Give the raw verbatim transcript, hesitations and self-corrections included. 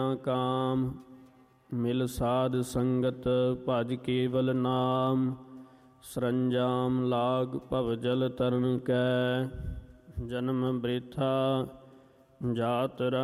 ਕਾਮ ਮਿਲ ਸਾਧ ਸੰਗਤ ਭਜ ਕੇਵਲ ਨਾਮ। ਸਰੰਜਾਮ ਲਾਗ ਭਵ ਜਲ ਤਰਨ ਕੈ ਜਨਮ ਬ੍ਰਿਥਾ ਜਾਤ